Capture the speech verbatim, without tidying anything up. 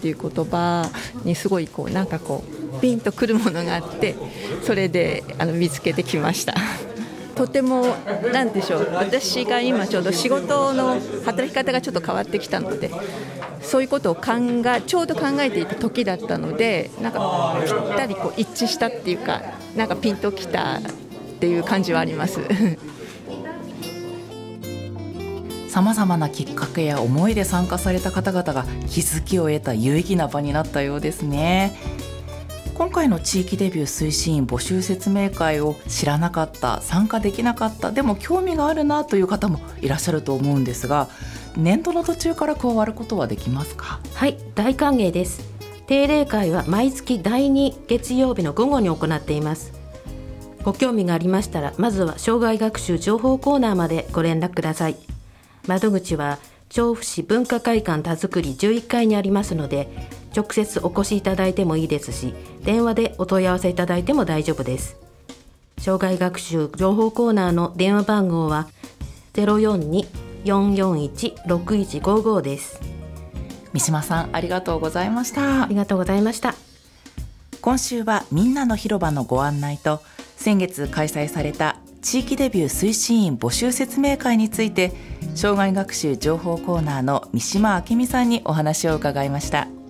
っていう言葉にすごいこうなんかこうピンとくるものがあって、それであの見つけてきました。とてもなんでしょう、私が今ちょうど仕事の働き方がちょっと変わってきたので、そういうことを考えちょうど考えていた時だったので、なんかぴったりこう一致したっていうか、なんかピンときたっていう感じはあります。 さまざまなきっかけや思いで参加された方々が気づきを得た有意義な場になったようですね。今回の地域デビュー推進員募集説明会を知らなかった、参加できなかった、でも興味があるなという方もいらっしゃると思うんですが、年度の途中から加わることはできますか？ はい、大歓迎です。定例会は毎月だいに月曜日の午後に行っています。ご興味がありましたら、まずは障害学習情報コーナーまでご連絡ください。窓口は調布市文化会館田作りじゅういっかいにありますので、直接お越しいただいてもいいですし、電話でお問い合わせいただいても大丈夫です。障害学習情報コーナーの電話番号は ゼロよんに よんよんいち ろくいちごご です。 三島さん、ありがとうございました。 ありがとうございました。 今週はみんなの広場のご案内と、先月開催された地域デビュー推進員募集説明会について、障害学習情報コーナーの三島明美さんにお話を伺いました。